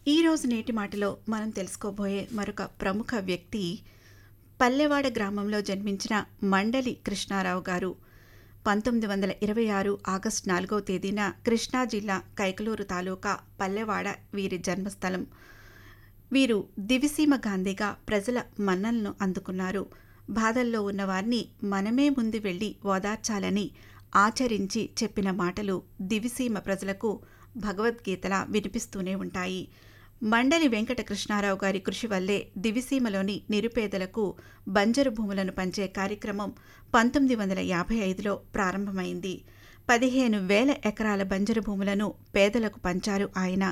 ఈరోజు నేటి మాటలో మనం తెలుసుకోబోయే మరొక ప్రముఖ వ్యక్తి పల్లెవాడ గ్రామంలో జన్మించిన మండలి కృష్ణారావు గారు. 1926 ఆగస్టు 4వ తేదీన కృష్ణా జిల్లా కైకలూరు తాలూకా పల్లెవాడ వీరి జన్మస్థలం. వీరు దివిసీమ గాంధీగా ప్రజల మన్ననలను అందుకున్నారు. బాధల్లో ఉన్నవారిని మనమే ముందు వెళ్లి ఓదార్చాలని ఆచరించి చెప్పిన మాటలు దివిసీమ ప్రజలకు భగవద్గీతలా వినిపిస్తూనే ఉంటాయి. మండలి వెంకట కృష్ణారావు గారి కృషి వల్లే దివిసీమలోని నిరుపేదలకు బంజరు భూములను పంచే కార్యక్రమం 1955లో ప్రారంభమైంది. 15,000 ఎకరాల బంజరు భూములను పేదలకు పంచారు ఆయన.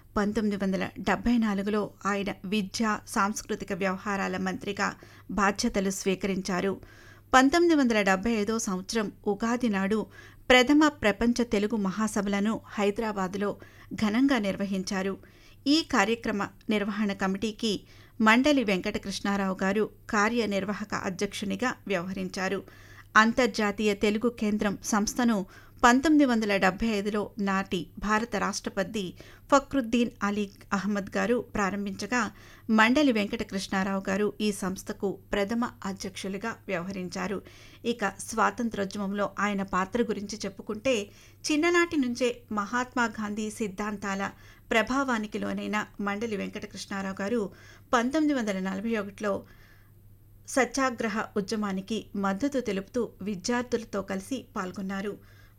1974లో ఆయన విద్యా సాంస్కృతిక వ్యవహారాల మంత్రిగా బాధ్యతలు స్వీకరించారు. 1975 సంవత్సరం ఉగాది నాడు ప్రథమ ప్రపంచ తెలుగు మహాసభలను హైదరాబాదులో ఘనంగా నిర్వహించారు. ఈ కార్యక్రమ నిర్వహణ కమిటీకి మండలి వెంకట కృష్ణారావు గారు కార్యనిర్వాహక అధ్యక్షునిగా వ్యవహరించారు. అంతర్జాతీయ తెలుగు కేంద్రం సంస్థను 1975లో నాటి భారత రాష్ట్రపతి ఫక్రుద్దీన్ అలీ అహ్మద్ గారు ప్రారంభించగా మండలి వెంకట కృష్ణారావు గారు ఈ సంస్థకు ప్రథమ అధ్యక్షులుగా వ్యవహరించారు. ఇక స్వాతంత్రోద్యమంలో ఆయన పాత్ర గురించి చెప్పుకుంటే చిన్ననాటి నుంచే మహాత్మా గాంధీ సిద్ధాంతాల ప్రభావానికి లోనైన మండలి వెంకట కృష్ణారావు గారు 1941లో సత్యాగ్రహ ఉద్యమానికి మద్దతు తెలుపుతూ విద్యార్థులతో కలిసి పాల్గొన్నారు.